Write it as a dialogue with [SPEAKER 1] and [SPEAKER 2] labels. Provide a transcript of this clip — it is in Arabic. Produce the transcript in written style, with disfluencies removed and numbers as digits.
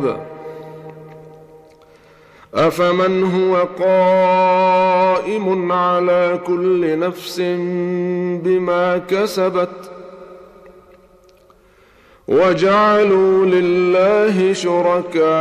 [SPEAKER 1] العقاب أفمن هو قائم على كل نفس بما كسبت وجعلوا لله شركاء